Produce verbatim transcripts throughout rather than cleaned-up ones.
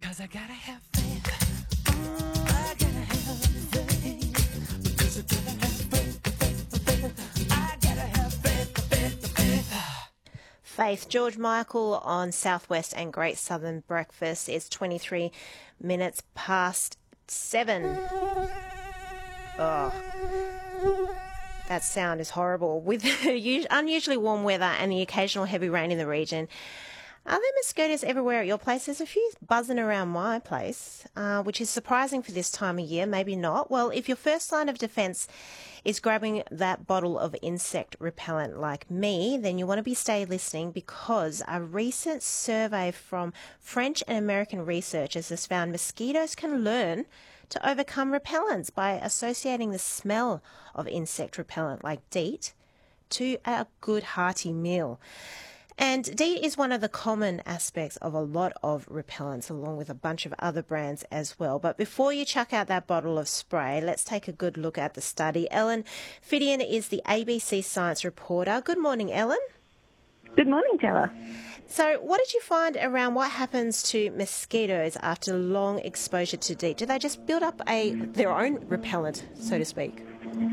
Because I gotta have faith. I gotta have faith. Because I gotta have faith, faith, faith. I gotta have faith, faith, faith. Faith. George Michael on Southwest and Great Southern Breakfast. It's twenty-three minutes past seven. Oh, that sound is horrible. With unusually warm weather and the occasional heavy rain in the region, are there mosquitoes everywhere at your place? There's a few buzzing around my place, uh, which is surprising for this time of year. Maybe not. Well, if your first line of defence is grabbing that bottle of insect repellent like me, then you want to be stay listening, because a recent survey from French and American researchers has found mosquitoes can learn to overcome repellents by associating the smell of insect repellent like DEET to a good hearty meal. And DEET is one of the common aspects of a lot of repellents, along with a bunch of other brands as well. But before you chuck out that bottle of spray, let's take a good look at the study. Ellen Fidian is the A B C Science reporter. Good morning, Ellen. Good morning, Tara. So what did you find around what happens to mosquitoes after long exposure to DEET? Do they just build up a their own repellent, so to speak?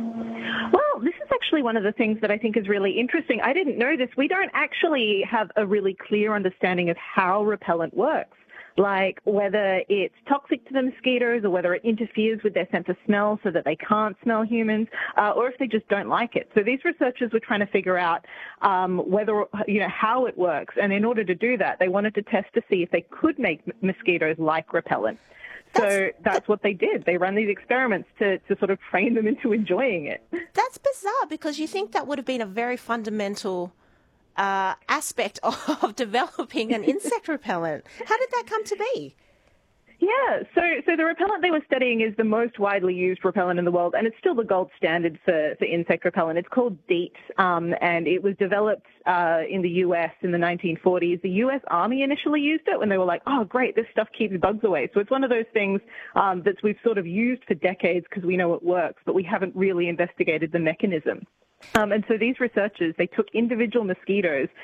Well, this is actually one of the things that I think is really interesting. I didn't know this. We don't actually have a really clear understanding of how repellent works, like whether it's toxic to the mosquitoes or whether it interferes with their sense of smell so that they can't smell humans, uh, or if they just don't like it. So these researchers were trying to figure out um, whether, you know, how it works. And in order to do that, they wanted to test to see if they could make mosquitoes like repellent. So that's, that's what they did. They ran these experiments to, to sort of train them into enjoying it. That's bizarre, because you think that would have been a very fundamental uh, aspect of developing an insect repellent. How did that come to be? Yeah, so so the repellent they were studying is the most widely used repellent in the world, and it's still the gold standard for, for insect repellent. It's called DEET, um, and it was developed uh, in the U S in the nineteen forties. The U S Army initially used it when they were like, oh, great, this stuff keeps bugs away. So it's one of those things um, that we've sort of used for decades because we know it works, but we haven't really investigated the mechanism. Um, and so these researchers, they took individual mosquitoes